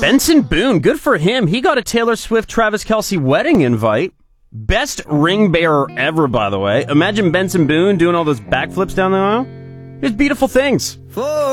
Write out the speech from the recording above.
Benson Boone, good for him. He got a Taylor Swift, Travis Kelce wedding invite. Best ring bearer ever, by the way. Imagine Benson Boone doing all those backflips down the aisle. It's beautiful things.